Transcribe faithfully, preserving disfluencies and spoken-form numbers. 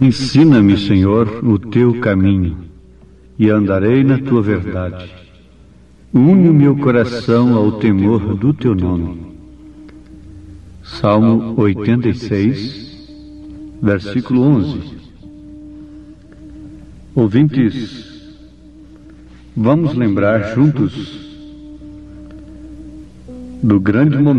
Ensina-me, Senhor, o teu caminho, e andarei na tua verdade. Une o meu coração ao temor do teu nome. Salmo oitenta e seis, versículo onze. Ouvintes, vamos lembrar juntos do grande momento